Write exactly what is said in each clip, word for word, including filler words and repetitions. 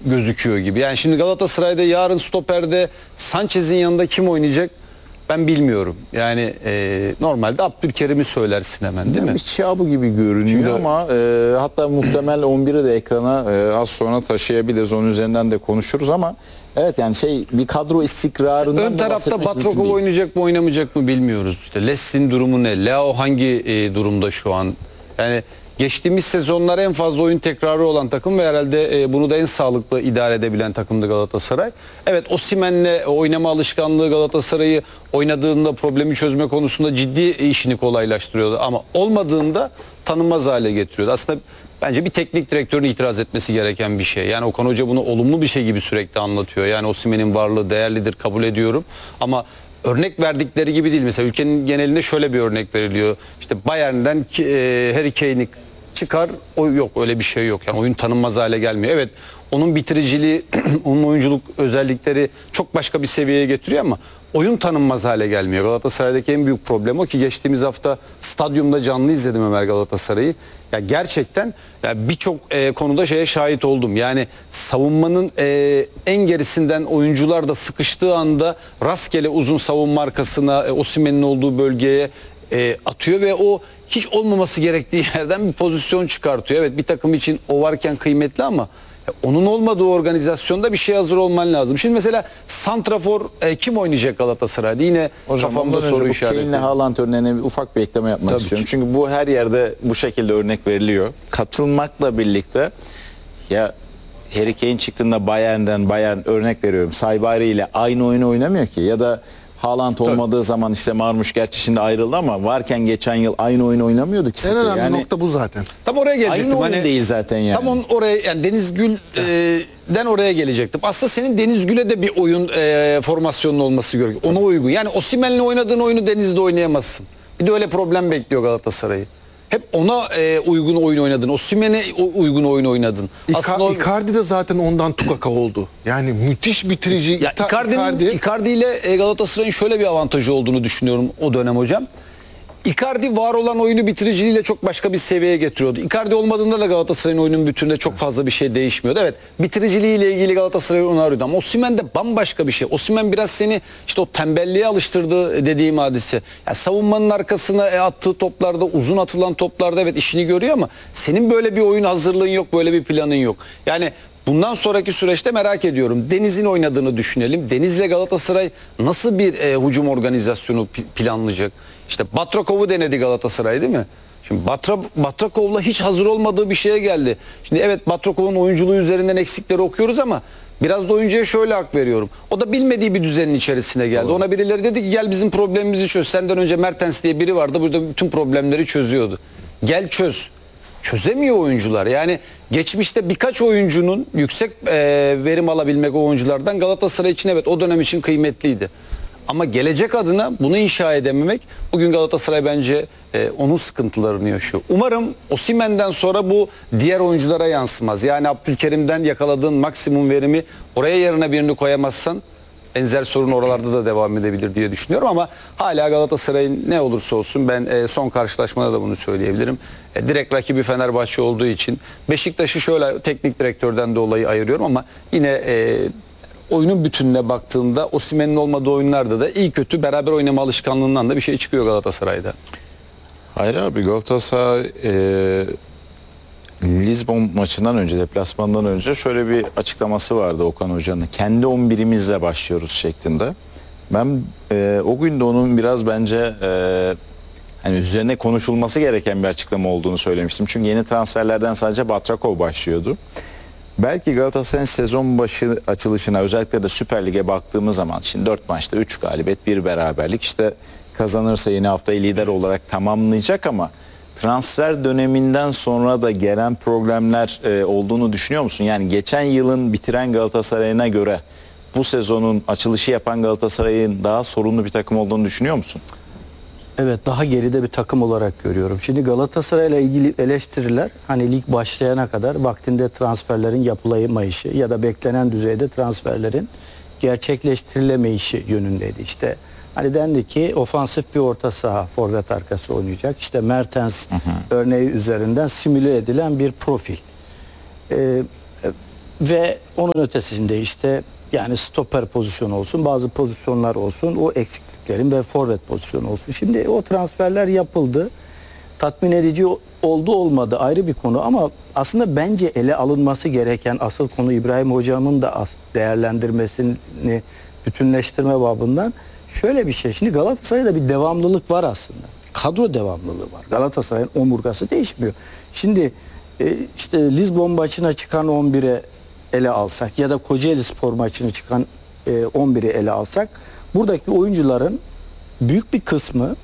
gözüküyor gibi. Yani şimdi Galatasaray'da yarın stoperde Sanchez'in yanında kim oynayacak? Ben bilmiyorum. Yani e, normalde Abdülkerim'i söylersin hemen, değil yani mi? Bir Thiago gibi görünüyor Çünkü ama e, hatta muhtemel on biri de ekrana e, az sonra taşıyabiliriz. Onun üzerinden de konuşuruz ama evet yani şey bir kadro istikrarından ön da tarafta bahsetmek mümkün Batrokov değil. oynayacak mı oynamayacak mı bilmiyoruz. İşte Leslie'nin durumu ne? Leo hangi e, durumda şu an? Yani geçtiğimiz sezonlar en fazla oyun tekrarı olan takım ve herhalde e, bunu da en sağlıklı idare edebilen takımdı Galatasaray. Evet, Osimhen'le oynama alışkanlığı Galatasaray'ı oynadığında problemi çözme konusunda ciddi işini kolaylaştırıyordu. Ama olmadığında tanınmaz hale getiriyordu. Aslında bence bir teknik direktörün itiraz etmesi gereken bir şey. Yani Okan Hoca bunu olumlu bir şey gibi sürekli anlatıyor. Yani Osimhen'in varlığı değerlidir, kabul ediyorum. Ama örnek verdikleri gibi değil. Mesela ülkenin genelinde şöyle bir örnek veriliyor. İşte Bayern'den e, Harry Kane'i çıkar. O yok, öyle bir şey yok. Yani oyun tanınmaz hale gelmiyor. Evet, onun bitiriciliği, onun oyunculuk özellikleri çok başka bir seviyeye getiriyor ama oyun tanınmaz hale gelmiyor. Galatasaray'daki en büyük problem o ki geçtiğimiz hafta stadyumda canlı izledim Ömer Galatasaray'ı. Ya gerçekten ya birçok e, konuda şeye şahit oldum. Yani savunmanın e, en gerisinden oyuncular da sıkıştığı anda rastgele uzun savunma arkasına, e, Osimhen'in olduğu bölgeye e, atıyor ve o hiç olmaması gerektiği yerden bir pozisyon çıkartıyor. Evet, bir takım için o varken kıymetli ama onun olmadığı organizasyonda bir şey hazır olman lazım. Şimdi mesela santrafor e, kim oynayacak Galatasaray'da? Yine Hocam, kafamda ondan soru önce bu işareti. Kane'le Haaland örneğine bir ufak bir ekleme yapmak Tabii istiyorum. ki. Çünkü bu her yerde bu şekilde örnek veriliyor. Katılmakla birlikte ya Harry Kane çıktığında Bayern'den Bayern örnek veriyorum. Saibari ile aynı oyunu oynamıyor ki ya da Haaland olmadığı zaman işte Marmuş gerçi şimdi ayrıldı ama varken geçen yıl aynı oyunu oynamıyordu ki. En önemli yani, nokta bu zaten. Tam oraya gelecektim. aynı oyun Hani değil zaten yani. Tam on, oraya yani Deniz Gül'den oraya gelecektim. Aslında senin Deniz Gül'e de bir oyun e, formasyonun olması gerekiyor. Ona uygun. Yani Osimhen'le oynadığın oyunu Deniz'de oynayamazsın. Bir de öyle problem bekliyor Galatasaray'ı. Hep ona e, uygun oyun oynadın. Osimhen'e uygun oyun oynadın. İka, Aslında o, Icardi de zaten ondan tukaka oldu. Yani müthiş bitirici. ya İta- Icardi'nin Icardi. Icardi ile e, Galatasaray'ın şöyle bir avantajı olduğunu düşünüyorum o dönem hocam. Icardi var olan oyunu bitiriciliğiyle çok başka bir seviyeye getiriyordu. Icardi olmadığında da Galatasaray'ın oyunun bütününde çok fazla bir şey değişmiyordu. Evet, bitiriciliğiyle ilgili Galatasaray onu arıyordu ama Osimhen de bambaşka bir şey. Osimhen biraz seni işte o tembelliğe alıştırdı dediğim hadise. Ya savunmanın arkasına e, attığı toplarda, uzun atılan toplarda evet işini görüyor ama senin böyle bir oyun hazırlığın yok, böyle bir planın yok. Yani bundan sonraki süreçte merak ediyorum. Deniz'in oynadığını düşünelim. Deniz'le Galatasaray nasıl bir e, hücum organizasyonu planlayacak? İşte Batrakov'u denedi Galatasaray, değil mi? Şimdi Batra, Batrakov'la hiç hazır olmadığı bir şeye geldi. Şimdi evet, Batrakov'un oyunculuğu üzerinden eksikleri okuyoruz ama biraz da oyuncuya şöyle hak veriyorum. O da bilmediği bir düzenin içerisine geldi. Doğru. Ona birileri dedi ki gel bizim problemimizi çöz. Senden önce Mertens diye biri vardı. Burada bütün problemleri çözüyordu. Gel çöz. Çözemiyor oyuncular. Yani geçmişte birkaç oyuncunun yüksek e, verim alabilmek o oyunculardan Galatasaray için evet o dönem için kıymetliydi. Ama gelecek adına bunu inşa edememek bugün Galatasaray bence e, onun sıkıntılarını yaşıyor. Umarım Osimhen'den sonra bu diğer oyunculara yansımaz. Yani Abdülkerim'den yakaladığın maksimum verimi oraya yerine birini koyamazsan benzer sorun oralarda da devam edebilir diye düşünüyorum ama hala Galatasaray'ın ne olursa olsun ben e, son karşılaşmada da bunu söyleyebilirim. E, direkt rakibi Fenerbahçe olduğu için Beşiktaş'ı şöyle teknik direktörden dolayı ayırıyorum ama yine e, oyunun bütününe baktığında Osimhen'in olmadığı oyunlarda da iyi kötü beraber oynama alışkanlığından da bir şey çıkıyor Galatasaray'da. Hayır abi, Galatasaray e, Lizbon maçından önce, deplasmandan önce şöyle bir açıklaması vardı Okan Hoca'nın. Kendi on birimizle başlıyoruz şeklinde. Ben e, o gün de onun biraz bence e, hani üzerine konuşulması gereken bir açıklama olduğunu söylemiştim. Çünkü yeni transferlerden sadece Batrakov başlıyordu. Belki Galatasaray'ın sezon başı açılışına, özellikle de Süper Lig'e baktığımız zaman şimdi dört maçta üç galibiyet, bir beraberlik, işte kazanırsa yeni haftayı lider olarak tamamlayacak ama transfer döneminden sonra da gelen problemler e, olduğunu düşünüyor musun? Yani geçen yılın bitiren Galatasaray'ına göre bu sezonun açılışı yapan Galatasaray'ın daha sorunlu bir takım olduğunu düşünüyor musun? Evet, daha geride bir takım olarak görüyorum. Şimdi Galatasaray'la ilgili eleştiriler hani lig başlayana kadar vaktinde transferlerin yapılamayışı ya da beklenen düzeyde transferlerin gerçekleştirilemeyişi yönündeydi. İşte hani dendi ki ofansif bir orta saha forvet arkası oynayacak. İşte Mertens hı hı. örneği üzerinden simüle edilen bir profil. Ee, Ve onun ötesinde işte yani stoper pozisyonu olsun, bazı pozisyonlar olsun, o eksikliklerin ve forvet pozisyonu olsun. Şimdi o transferler yapıldı. Tatmin edici oldu olmadı ayrı bir konu ama aslında bence ele alınması gereken asıl konu İbrahim Hocam'ın da as- değerlendirmesini bütünleştirme babından şöyle bir şey. Şimdi Galatasaray'da bir devamlılık var aslında. Kadro devamlılığı var. Galatasaray'ın omurgası değişmiyor. Şimdi e, işte Lizbon maçına çıkan on bire ele alsak ya da Kocaeli Spor maçına çıkan e, on biri ele alsak buradaki oyuncuların büyük bir kısmı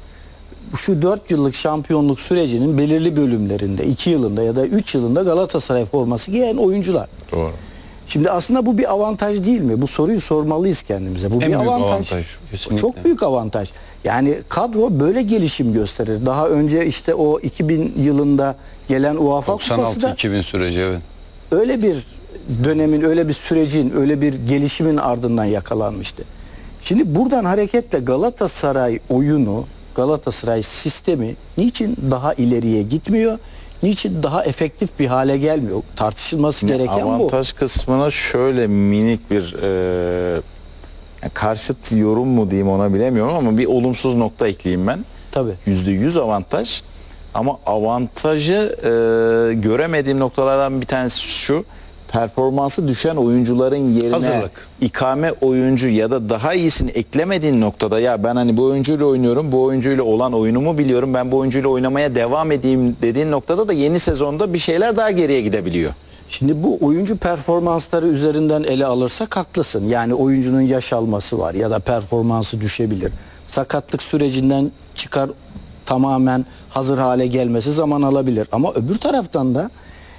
şu dört yıllık şampiyonluk sürecinin belirli bölümlerinde iki yılında ya da üç yılında Galatasaray forması giyen oyuncular. Doğru. Şimdi aslında bu bir avantaj değil mi? Bu soruyu sormalıyız kendimize. Bu En bir büyük avantaj. avantaj, kesinlikle. Çok büyük avantaj. Yani kadro böyle gelişim gösterir. Daha önce işte o iki bin yılında gelen UEFA doksan Kupası altı da iki bin süreci, evet. öyle bir dönemin, öyle bir sürecin, öyle bir gelişimin ardından yakalanmıştı. Şimdi buradan hareketle Galatasaray oyunu, Galatasaray sistemi niçin daha ileriye gitmiyor? Niçin daha efektif bir hale gelmiyor? Tartışılması gereken bu. Avantaj kısmına şöyle minik bir e, karşıt yorum mu diyeyim ona bilemiyorum ama bir olumsuz nokta ekleyeyim ben. Tabii. yüzde yüz avantaj ama avantajı e, göremediğim noktalardan bir tanesi şu: performansı düşen oyuncuların yerine Hazırlık. ikame oyuncu ya da daha iyisini eklemediğin noktada ya ben hani bu oyuncuyla oynuyorum, bu oyuncuyla olan oyunumu biliyorum, ben bu oyuncuyla oynamaya devam edeyim dediğin noktada da yeni sezonda bir şeyler daha geriye gidebiliyor. Şimdi bu oyuncu performansları üzerinden ele alırsak haklısın. Yani oyuncunun yaş alması var ya da performansı düşebilir. Sakatlık sürecinden çıkar tamamen hazır hale gelmesi zaman alabilir. Ama öbür taraftan da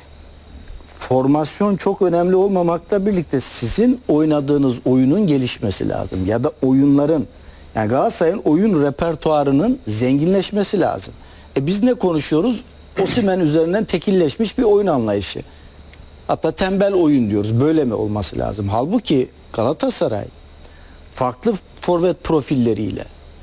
formasyon çok önemli olmamakla birlikte sizin oynadığınız oyunun gelişmesi lazım. Ya da oyunların, yani Galatasaray'ın oyun repertuarının zenginleşmesi lazım. E biz ne konuşuyoruz? Osimhen üzerinden tekilleşmiş bir oyun anlayışı. Hatta tembel oyun diyoruz. Böyle mi olması lazım? Halbuki Galatasaray farklı forvet profilleriyle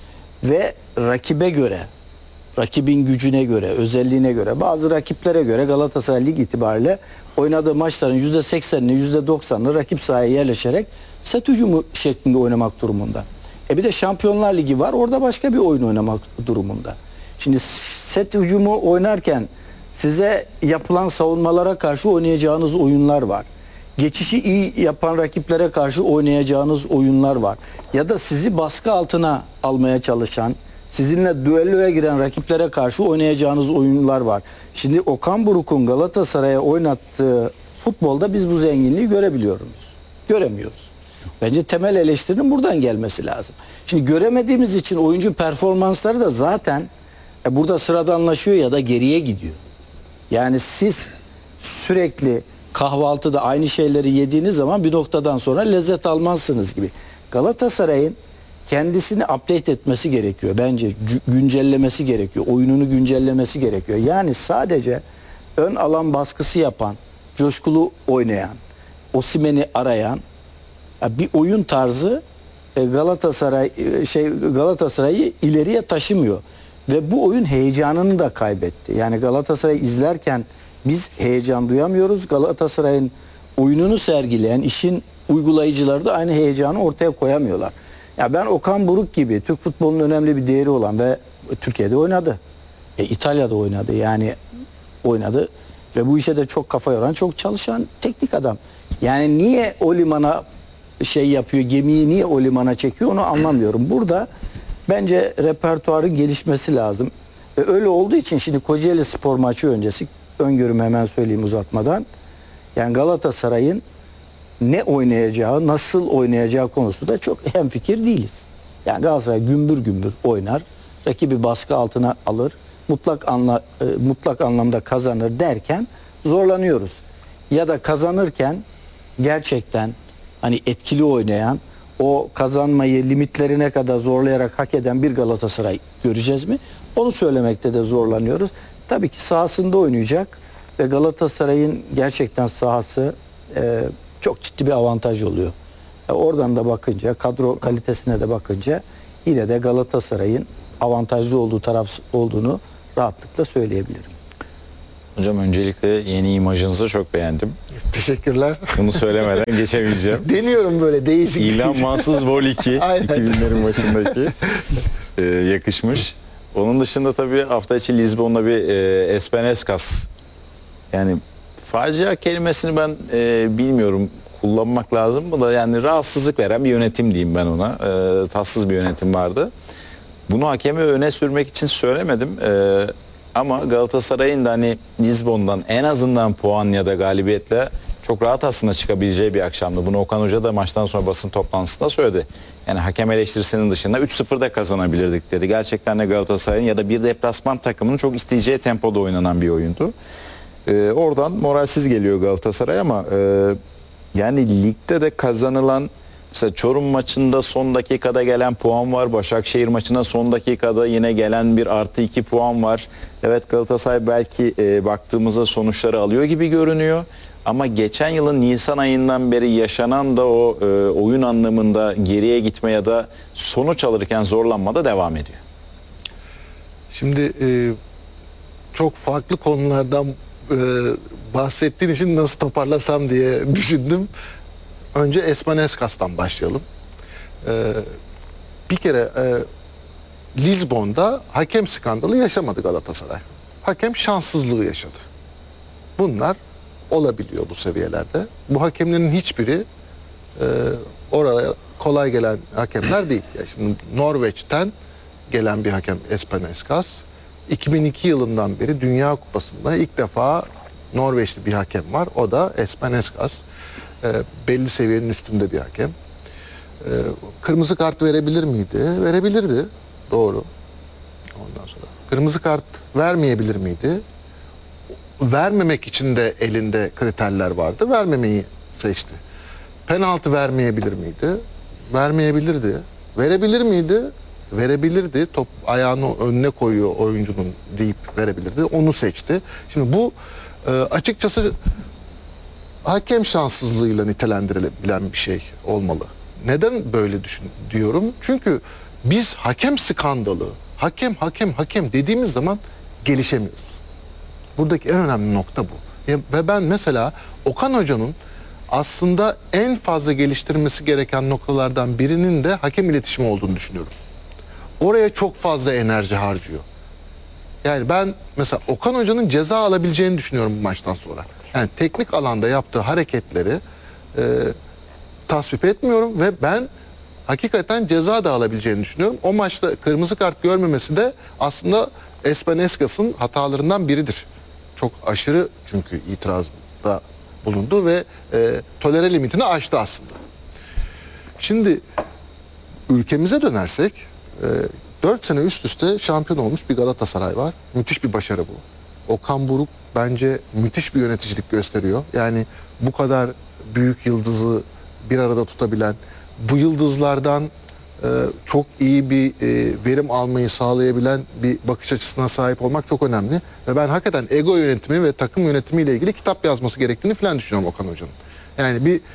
ve rakibe göre, rakibin gücüne göre, özelliğine göre, bazı rakiplere göre Galatasaray lig itibariyle oynadığı maçların yüzde seksenini, yüzde doksanını rakip sahaya yerleşerek set hücumu şeklinde oynamak durumunda. E bir de Şampiyonlar Ligi var. Orada başka bir oyun oynamak durumunda. Şimdi set hücumu oynarken size yapılan savunmalara karşı oynayacağınız oyunlar var. Geçişi iyi yapan rakiplere karşı oynayacağınız oyunlar var. Ya da sizi baskı altına almaya çalışan, sizinle düelloya giren rakiplere karşı oynayacağınız oyunlar var. Şimdi Okan Buruk'un Galatasaray'a oynattığı futbolda biz bu zenginliği görebiliyoruz. Göremiyoruz. Bence temel eleştirinin buradan gelmesi lazım. Şimdi göremediğimiz için oyuncu performansları da zaten e, burada sıradanlaşıyor ya da geriye gidiyor. Yani siz sürekli kahvaltıda aynı şeyleri yediğiniz zaman bir noktadan sonra lezzet almazsınız gibi. Galatasaray'ın kendisini update etmesi gerekiyor. Bence güncellemesi gerekiyor. Oyununu güncellemesi gerekiyor. Yani sadece ön alan baskısı yapan, coşkulu oynayan, Osimhen'i arayan bir oyun tarzı Galatasaray şey Galatasaray'ı ileriye taşımıyor. Ve bu oyun heyecanını da kaybetti. Yani Galatasaray izlerken biz heyecan duyamıyoruz. Galatasaray'ın oyununu sergileyen işin uygulayıcıları da aynı heyecanı ortaya koyamıyorlar. Ya ben Okan Buruk gibi Türk futbolunun önemli bir değeri olan ve Türkiye'de oynadı. E, İtalya'da oynadı. Yani oynadı ve bu işe de çok kafa yoran, çok çalışan teknik adam. Yani niye o limana şey yapıyor, gemiyi niye o limana çekiyor onu anlamıyorum. Burada bence repertuarın gelişmesi lazım. Ve öyle olduğu için şimdi Kocaeli Spor maçı öncesi öngörümü hemen söyleyeyim uzatmadan. Yani Galatasaray'ın ne oynayacağı, nasıl oynayacağı konusunda çok hemfikir değiliz. Yani Galatasaray gümbür gümbür oynar, rakibi baskı altına alır, mutlak anla, e, mutlak anlamda kazanır derken zorlanıyoruz. Ya da kazanırken gerçekten hani etkili oynayan, o kazanmayı limitlerine kadar zorlayarak hak eden bir Galatasaray göreceğiz mi? Onu söylemekte de zorlanıyoruz. Tabii ki sahasında oynayacak ve Galatasaray'ın gerçekten sahası e, çok ciddi bir avantaj oluyor. E, oradan da bakınca, kadro kalitesine de bakınca yine de Galatasaray'ın avantajlı olduğu taraf olduğunu rahatlıkla söyleyebilirim. Hocam öncelikle yeni imajınızı çok beğendim. Teşekkürler. Bunu söylemeden geçemeyeceğim. Deniyorum böyle değişik. İlhan Mansız Vol iki Aynen. iki binlerin başındaki e, yakışmış. Onun dışında tabii hafta içi Lizbon'da bir e, Espeneskas. Yani facia kelimesini ben e, bilmiyorum kullanmak lazım mı da yani rahatsızlık veren bir yönetim diyeyim ben ona. E, tatsız bir yönetim vardı. Bunu hakemi öne sürmek için söylemedim. E, ama Galatasaray'ın da hani Lizbon'dan en azından puan ya da galibiyetle çok rahat aslında çıkabileceği bir akşamdı. Bunu Okan Hoca da maçtan sonra basın toplantısında söyledi. Yani hakem eleştirisinin dışında üç sıfırda kazanabilirdik dedi. Gerçekten de Galatasaray'ın ya da bir deplasman takımının çok isteyeceği tempoda oynanan bir oyundu. Ee, oradan moralsiz geliyor Galatasaray ama e, yani ligde de kazanılan mesela Çorum maçında son dakikada gelen puan var. Başakşehir maçına son dakikada yine gelen bir artı iki puan var. Evet Galatasaray belki e, baktığımızda sonuçları alıyor gibi görünüyor. Ama geçen yılın Nisan ayından beri yaşanan da o e, oyun anlamında geriye gitme ya da sonuç alırken zorlanma da devam ediyor. Şimdi e, çok farklı konulardan e, bahsettiğin için nasıl toparlasam diye düşündüm. Önce Espaneskas'tan başlayalım. E, bir kere e, Lizbon'da hakem skandalı yaşamadı Galatasaray. Hakem şanssızlığı yaşadı. Bunlar olabiliyor bu seviyelerde. Bu hakemlerin hiçbiri e, oraya kolay gelen hakemler değil. Ya şimdi Norveç'ten gelen bir hakem Espeneskas. iki bin iki yılından beri Dünya Kupası'nda ilk defa Norveçli bir hakem var. O da Espeneskas. E, belli seviyenin üstünde bir hakem. E, kırmızı kart verebilir miydi? Verebilirdi. Doğru. Ondan sonra kırmızı kart vermeyebilir miydi? Vermemek için de elinde kriterler vardı. Vermemeyi seçti. Penaltı vermeyebilir miydi? Vermeyebilirdi. Verebilir miydi? Verebilirdi. Top ayağını önüne koyuyor oyuncunun deyip verebilirdi. Onu seçti. Şimdi bu e, açıkçası hakem şanssızlığıyla nitelendirilebilen bir şey olmalı. Neden böyle düşün diyorum? Çünkü biz hakem skandalı, hakem hakem hakem dediğimiz zaman gelişemiyoruz. Buradaki en önemli nokta bu. Ya, ve ben mesela Okan Hoca'nın aslında en fazla geliştirmesi gereken noktalardan birinin de hakem iletişimi olduğunu düşünüyorum. Oraya çok fazla enerji harcıyor. Yani ben mesela Okan Hoca'nın ceza alabileceğini düşünüyorum bu maçtan sonra. Yani teknik alanda yaptığı hareketleri e, tasvip etmiyorum ve ben hakikaten ceza da alabileceğini düşünüyorum. O maçta kırmızı kart görmemesi de aslında Espeneskas'ın hatalarından biridir. Çok aşırı çünkü itirazda bulundu ve e, tolere limitini aştı aslında. Şimdi ülkemize dönersek e, dört sene üst üste şampiyon olmuş bir Galatasaray var. Müthiş bir başarı bu. Okan Buruk bence müthiş bir yöneticilik gösteriyor. Yani bu kadar büyük yıldızı bir arada tutabilen, bu yıldızlardan e, çok iyi bir e, verim almayı sağlayabilen bir bakış açısına sahip olmak çok önemli. Ve ben hakikaten ego yönetimi ve takım yönetimiyle ilgili kitap yazması gerektiğini falan düşünüyorum Okan Hoca'nın. Yani bir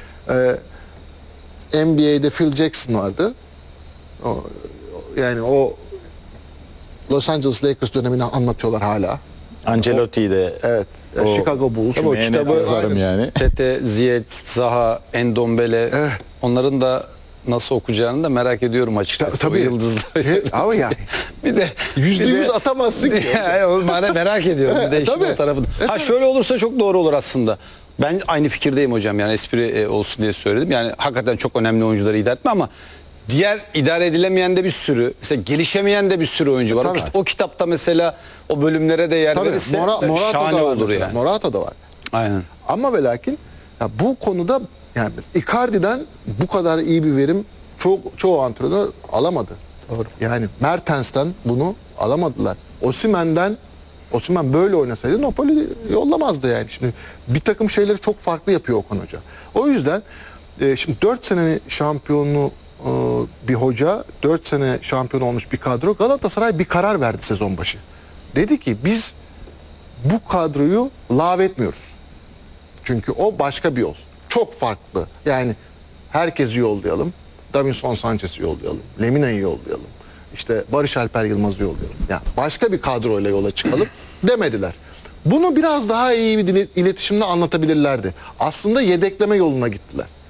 e, N B A'de Phil Jackson vardı. O, yani o Los Angeles Lakers dönemini anlatıyorlar hala. Ancelotti'yi de Evet. O- Chicago Bulls. Tabii o Kitabı kitabı yazarım yani. Tete, Ziyech, Zaha, Endombele Evet. onların da nasıl okuyacağını da merak ediyorum açıkçası. Ta- tabii. O yıldızları. E, ama yani bir de yüzde bir yüz de- atamazsın ki. Ya, o bana merak ediyorum. Bir de işin tabii. o tarafı. Ha şöyle olursa çok doğru olur aslında. Ben aynı fikirdeyim hocam. Yani espri e, olsun diye söyledim. Yani hakikaten çok önemli oyuncuları idare etme ama diğer idare edilemeyen de bir sürü, mesela gelişemeyen de bir sürü oyuncu var. O, Tabii. kit- o kitapta mesela o bölümlere de yer Tabii, verirse Mora- Morata şahane da var olur mesela. yani. Morata da var. Aynen. Ama ve lakin ya bu konuda yani Icardi'den bu kadar iyi bir verim çok çoğu antrenör alamadı. Doğru. Yani Mertens'ten bunu alamadılar. Osimhen'den Osimhen böyle oynasaydı Napoli yollamazdı yani. Şimdi bir takım şeyleri çok farklı yapıyor Okan Hoca. O yüzden e, şimdi dört sene şampiyonlu e, bir hoca, dört sene şampiyon olmuş bir kadro. Galatasaray bir karar verdi sezon başı. Dedi ki biz bu kadroyu lağvetmiyoruz. Çünkü o başka bir yol. Çok farklı. Yani herkesi yollayalım. Davinson Sanchez'i yollayalım. Lemina'yı yollayalım. İşte Barış Alper Yılmaz'ı yollayalım. Yani başka bir kadroyla yola çıkalım demediler. Bunu biraz daha iyi bir dile- iletişimle anlatabilirlerdi. Aslında yedekleme yoluna gittiler.